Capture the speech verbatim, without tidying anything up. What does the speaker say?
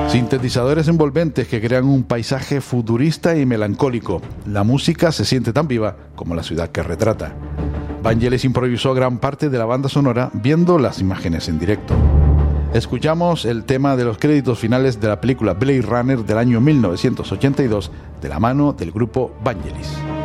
Sintetizadores envolventes que crean un paisaje futurista y melancólico. La música se siente tan viva como la ciudad que retrata. Vangelis improvisó gran parte de la banda sonora viendo las imágenes en directo. Escuchamos el tema de los créditos finales de la película Blade Runner del año mil novecientos ochenta y dos de la mano del grupo Vangelis.